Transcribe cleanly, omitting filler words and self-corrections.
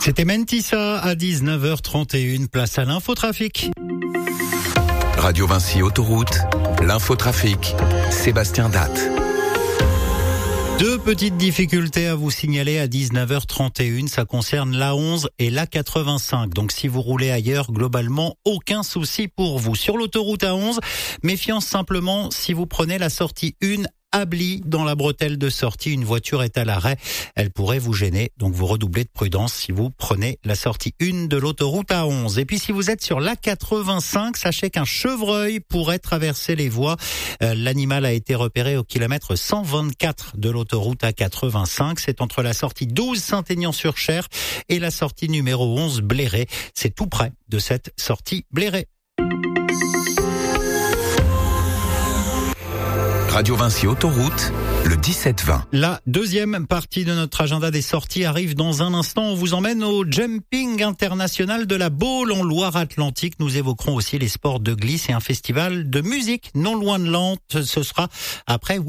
C'était Mentissa à 19h31, place à l'infotrafic. Radio Vinci Autoroute, l'infotrafic, Sébastien Datte. Deux petites difficultés à vous signaler à 19h31, ça concerne l'A11 et l'A85. Donc si vous roulez ailleurs, globalement, aucun souci pour vous. Sur l'autoroute A11, méfiance simplement si vous prenez la sortie 1 Ably dans la bretelle de sortie, une voiture est à l'arrêt, elle pourrait vous gêner, donc vous redoublez de prudence si vous prenez la sortie 1 de l'autoroute A11. Et puis si vous êtes sur l'A85, sachez qu'un chevreuil pourrait traverser les voies. L'animal a été repéré au kilomètre 124 de l'autoroute A85, c'est entre la sortie 12 Saint-Aignan-sur-Cher et la sortie numéro 11 Bléré. C'est tout près de cette sortie Bléré. Radio Vinci Autoroute, le 17-20. La deuxième partie de notre agenda des sorties arrive dans un instant. On vous emmène au Jumping International de la Baule en Loire-Atlantique. Nous évoquerons aussi les sports de glisse et un festival de musique non loin de Nantes. Ce sera après